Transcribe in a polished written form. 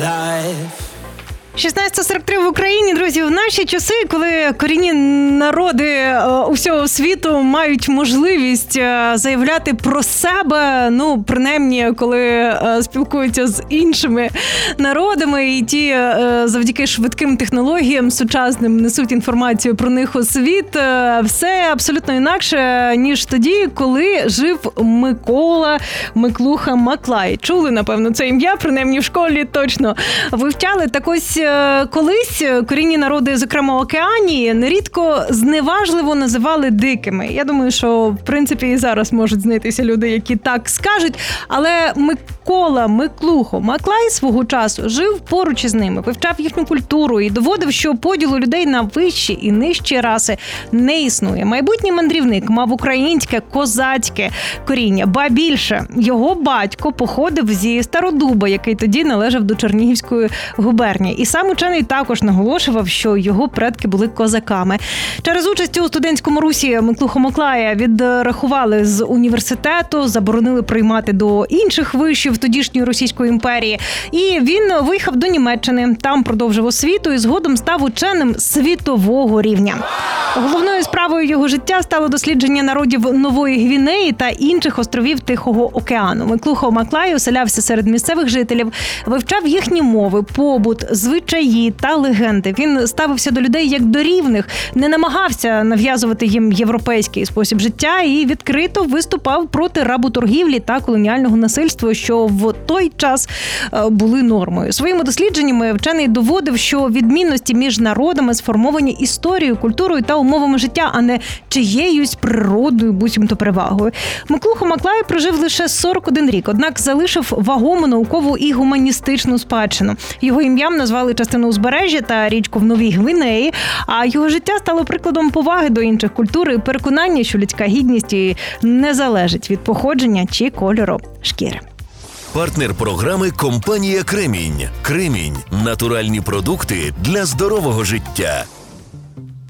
16:43 в Україні, друзі. В наші часи, коли корінні народи усього світу мають можливість заявляти про себе, принаймні, коли спілкуються з іншими народами, і ті завдяки швидким технологіям сучасним несуть інформацію про них у світ, все абсолютно інакше, ніж тоді, коли жив Миклуха Маклай. Чули, напевно, це ім'я, принаймні в школі точно вивчали. Так ось колись корінні народи, зокрема Океанії, нерідко зневажливо називали дикими. Я думаю, що, в принципі, і зараз можуть знайтися люди, які так скажуть, але Миклухо Маклай свого часу жив поруч із ними, вивчав їхню культуру і доводив, що поділу людей на вищі і нижчі раси не існує. Майбутній мандрівник мав українське, козацьке коріння. Ба більше, його батько походив зі Стародуба, який тоді належав до Чернігівської губернії. І сам учений також наголошував, що його предки були козаками. Через участь у студентському русі Миклуху Маклая відрахували з університету, заборонили приймати до інших вишів тодішньої Російської імперії. І він виїхав до Німеччини, там продовжив освіту і згодом став ученим світового рівня. Головною справою його життя стало дослідження народів Нової Гвінеї та інших островів Тихого океану. Миклуха Маклай оселявся серед місцевих жителів, вивчав їхні мови, побут, звичаї та легенди. Він ставився до людей як до рівних, не намагався нав'язувати їм європейський спосіб життя і відкрито виступав проти работоргівлі та колоніального насильства, що в той час були нормою. Своїми дослідженнями вчений доводив, що відмінності між народами сформовані історією, культурою та умовами життя, а не чиєюсь природою, буцімто перевагою. Миклуха Маклай прожив лише 41 рік, однак залишив вагому наукову і гуманістичну спадщину. Його ім'ям назвали частину узбережжя та річку в Новій Гвінеї, а його життя стало прикладом поваги до інших культур і переконання, що людська гідність не залежить від походження чи кольору шкіри. Партнер програми – компанія «Кремінь». «Кремінь» – натуральні продукти для здорового життя.